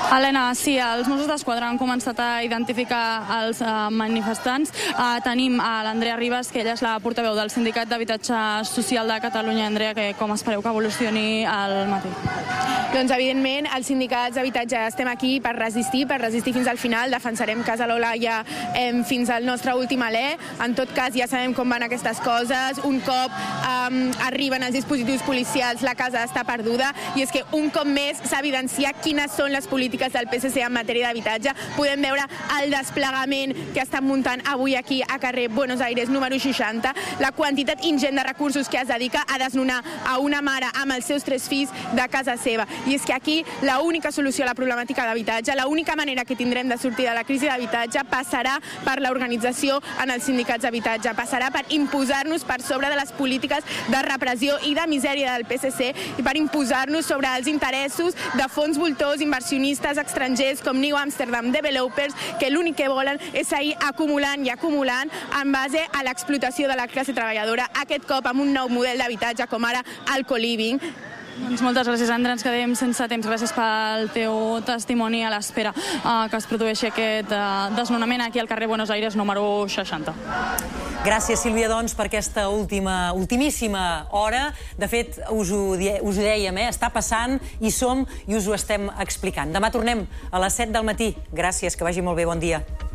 Helena, sí, els Mossos d'Esquadra han començat a identificar els manifestants. Tenim a l'Andrea Ribas, que ella és la portaveu del Sindicat d'Habitatge Social de Catalunya. Andrea, com espereu que evolucioni el matí? Doncs, evidentment, els sindicats d'habitatge estem aquí per resistir fins al final. Defensarem Casa l'Olaia fins al nostre últim alè. En tot cas, ja sabem com van aquestes coses. Un cop arriben els dispositius policials, la casa està perduda. I és que un cop més s'ha evidenciat quines són les polítiques del PSC en matèria d'habitatge. Podem veure el desplegament que estan muntant avui aquí a carrer Buenos Aires número 60, la quantitat ingent de recursos que es dedica a desnonar a una mare amb els seus 3 fills de casa seva. I és que aquí l'única solució a la problemàtica d'habitatge, l'única manera que tindrem de sortir de la crisi d'habitatge passarà per l'organització en els sindicats d'habitatge, passarà per imposar-nos per sobre de les polítiques de repressió i de misèria del PSC i per imposar-nos sobre els interessos de fons voltors, inversionistes estrangers com New Amsterdam Developers, que l'únic que volen és seguir acumulant i acumulant en base a l'explotació de la classe treballadora, aquest cop amb un nou model d'habitatge com ara el co-living. Doncs moltes gràcies, Andrea. Ens quedem sense temps. Gràcies pel teu testimoni, a l'espera que es produeixi aquest desnonament aquí al carrer Buenos Aires número 60. Gràcies, Sílvia, doncs, per aquesta ultimíssima hora. De fet, us ho dèiem, està passant, hi som i us ho estem explicant. Demà tornem a les 7 del matí. Gràcies, que vagi molt bé, bon dia.